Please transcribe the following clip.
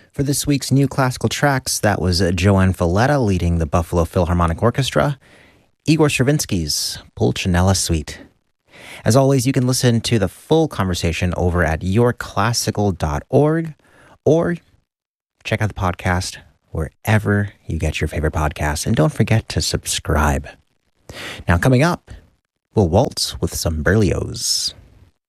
For this week's new classical tracks, that was Joanne Falletta leading the Buffalo Philharmonic Orchestra, Igor Stravinsky's Pulcinella Suite. As always, you can listen to the full conversation over at yourclassical.org or check out the podcast wherever you get your favorite podcasts. And don't forget to subscribe. Now, coming up, we'll waltz with some Berlioz.